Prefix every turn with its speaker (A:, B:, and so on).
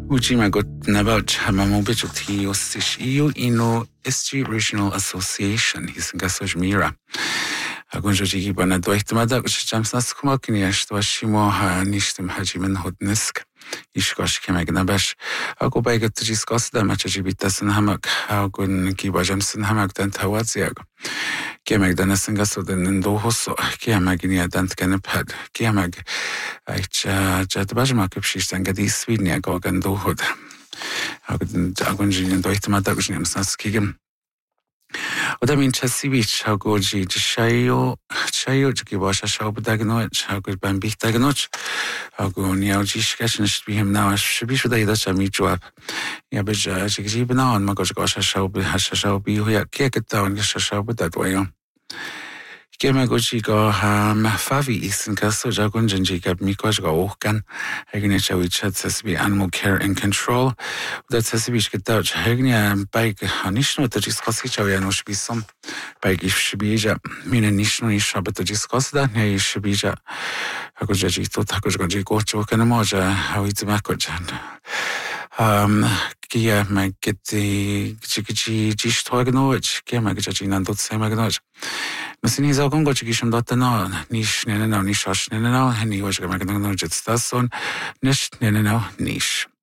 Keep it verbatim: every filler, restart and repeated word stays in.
A: Ujima got nabat hamamobitu ti ostish iu ino Esti Regional Association hisngasoj mira. Agunjo jigi bana doihtamada jamsnas kumakini ashtwashimo ha nishtim hajimen hodnisk. Ishkosh kemagnabash. Ako baigat jiskas da machajibitasen hamak. Agun kiba jamsen hamak dant hawaziag. Kemag danasengasoden ndohoso. Kemagini dant kanapad. Kemag aicha jatbajmak pshishtan gadi swidnia gogan dohod. Agunjin doihtamada gujnimsnas kigim. Oda min chasibich hagoji chayo chayo ki basha shaubdagnoch hagul bambitagnoch hagun yaujish kashnish bihim na shbish da ida chamichwap ya beja jibna on magoj gasha shaub hasha shaubi ya kekta gasha shaubdadwayo Kema goji go ham favi isen kaso jagun janji gab mikoj go ohkan hagine chawichat sasbi animal care and control that sasbi shketach hagine bike hanishno tajis khasi chawyanush bisom bike ishbija mine nishno ishabat tajis khasda ne ishbija hagoji to takoj goji gocho kana moja hawit makojan um kia mageti chiki jish tognoch kia magaji nandot semagnoch Masini zagon go chikishim dotana nish neneno nish ash neneno heni wajga magnono jetstasson nish neneno nish